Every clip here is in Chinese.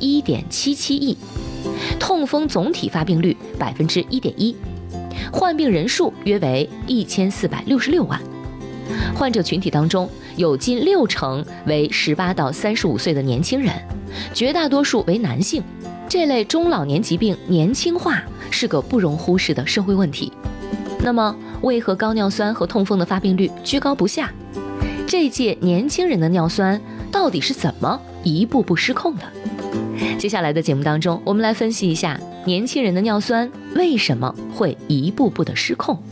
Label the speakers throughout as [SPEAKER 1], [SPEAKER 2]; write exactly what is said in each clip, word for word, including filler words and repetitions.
[SPEAKER 1] 一点七七亿，痛风总体发病率百分之一点一，患病人数约为一千四百六十六万。患者群体当中，有近六成为十八到三十五岁的年轻人，绝大多数为男性。这类中老年疾病年轻化是个不容忽视的社会问题。那么，为何高尿酸和痛风的发病率居高不下？这一届年轻人的尿酸到底是怎么一步步失控的？接下来的节目当中，我们来分析一下年轻人的尿酸为什么会一步步的失控。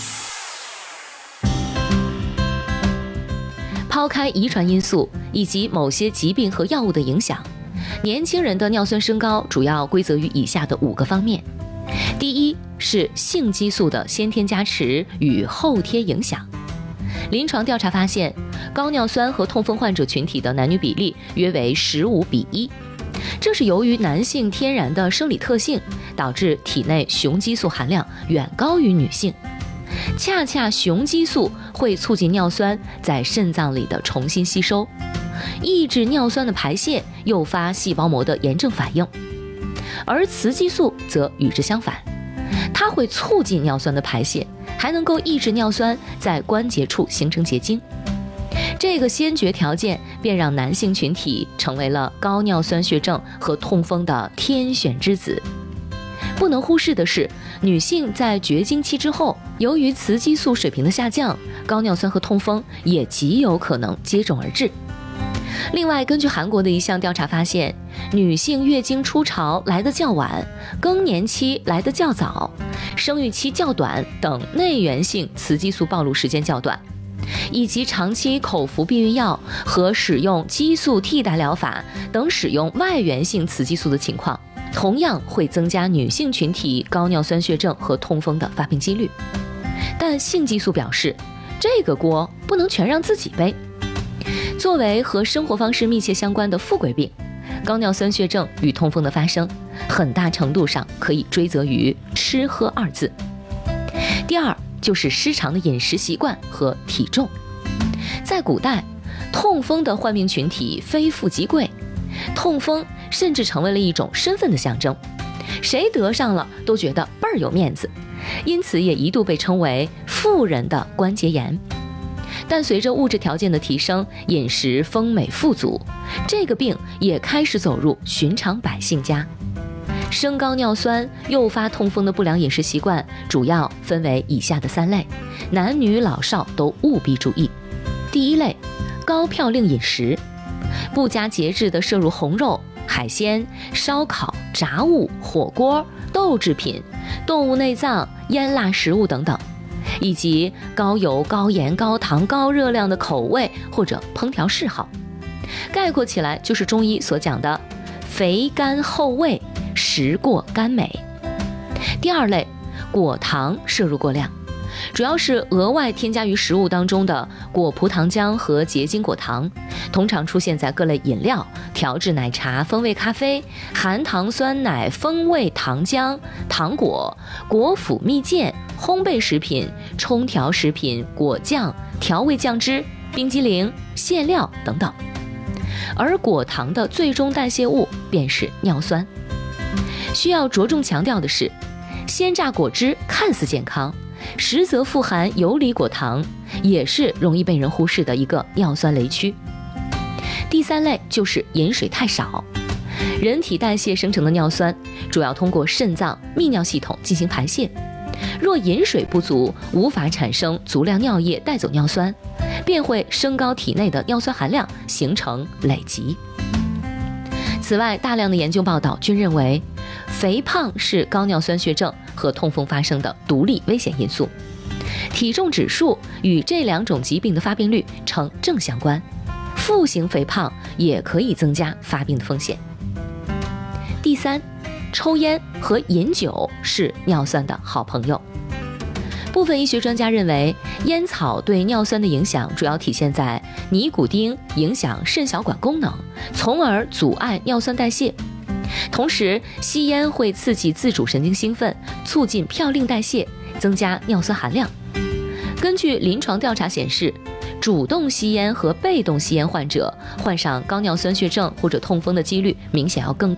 [SPEAKER 1] 抛开遗传因素以及某些疾病和药物的影响，年轻人的尿酸升高主要归责于以下的五个方面。第一是性激素的先天加持与后天影响。临床调查发现，高尿酸和痛风患者群体的男女比例约为十五比一，这是由于男性天然的生理特性导致体内雄激素含量远高于女性。恰恰雄激素会促进尿酸在肾脏里的重新吸收，抑制尿酸的排泄，诱发细胞膜的炎症反应。而雌激素则与之相反，它会促进尿酸的排泄，还能够抑制尿酸在关节处形成结晶。这个先决条件便让男性群体成为了高尿酸血症和痛风的天选之子。不能忽视的是，女性在绝经期之后，由于雌激素水平的下降，高尿酸和痛风也极有可能接踵而至。另外，根据韩国的一项调查发现，女性月经初潮来得较晚，更年期来得较早，生育期较短等内源性雌激素暴露时间较短，以及长期口服避孕药和使用激素替代疗法等使用外源性雌激素的情况，同样会增加女性群体高尿酸血症和痛风的发病几率。但性激素表示，这个锅不能全让自己背。作为和生活方式密切相关的富贵病，高尿酸血症与痛风的发生，很大程度上可以追责于吃喝二字。第二就是失常的饮食习惯和体重。在古代，痛风的患病群体非富即贵，痛风甚至成为了一种身份的象征，谁得上了都觉得倍儿有面子，因此也一度被称为富人的关节炎。但随着物质条件的提升，饮食丰美富足，这个病也开始走入寻常百姓家。升高尿酸诱发痛风的不良饮食习惯主要分为以下的三类，男女老少都务必注意。第一类，高嘌呤饮食，不加节制地摄入红肉、海鲜、烧烤、炸物、火锅、豆制品、动物内脏、腌辣食物等等，以及高油、高盐、高糖、高热量的口味或者烹调嗜好。概括起来就是中医所讲的肥甘厚味，食过甘美。第二类，果糖摄入过量，主要是额外添加于食物当中的果葡糖浆和结晶果糖，通常出现在各类饮料、调制奶茶、风味咖啡、含糖酸奶、风味糖浆、糖果、果脯蜜饯、烘焙食品、冲调食品、果酱、调味酱汁、冰激凌、馅料等等。而果糖的最终代谢物便是尿酸。需要着重强调的是，鲜榨果汁看似健康，实则富含游离果糖，也是容易被人忽视的一个尿酸雷区。第三类就是饮水太少。人体代谢生成的尿酸主要通过肾脏泌尿系统进行排泄，若饮水不足，无法产生足量尿液带走尿酸，便会升高体内的尿酸含量，形成累积。此外，大量的研究报道均认为，肥胖是高尿酸血症和痛风发生的独立危险因素，体重指数与这两种疾病的发病率呈正相关，负型肥胖也可以增加发病的风险。第三，抽烟和饮酒是尿酸的好朋友。部分医学专家认为，烟草对尿酸的影响主要体现在尼古丁影响肾小管功能，从而阻碍尿酸代谢。同时，吸烟会刺激自主神经兴奋，促进嘌呤代谢，增加尿酸含量。根据临床调查显示，主动吸烟和被动吸烟患者患上高尿酸血症或者痛风的几率明显要更高。